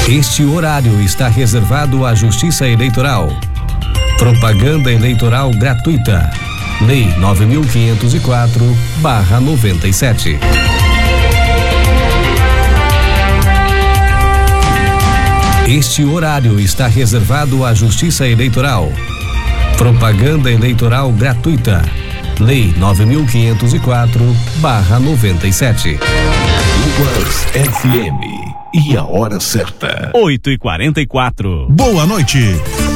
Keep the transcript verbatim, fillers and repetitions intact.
Este horário está reservado à Justiça Eleitoral. Propaganda eleitoral gratuita. Lei nove mil quinhentos e quatro barra noventa e sete. Este horário está reservado à Justiça Eleitoral. Propaganda eleitoral gratuita. Lei nove mil quinhentos e quatro barra noventa e sete. Luvas F M. E a hora certa. oito e quarenta e quatro. Boa noite.